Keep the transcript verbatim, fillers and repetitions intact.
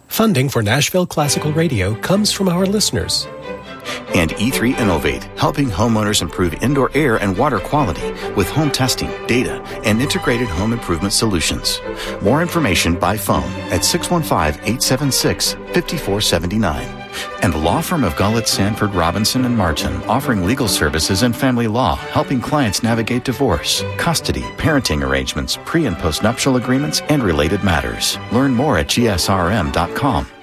Funding for Nashville Classical Radio comes from our listeners. And E three Innovate, helping homeowners improve indoor air and water quality with home testing, data, and integrated home improvement solutions. More information by phone at six one five, eight seven six, five four seven nine. And the law firm of Gullett, Sanford, Robinson, and Martin, offering legal services and family law, helping clients navigate divorce, custody, parenting arrangements, pre- and postnuptial agreements, and related matters. Learn more at G S R M dot com.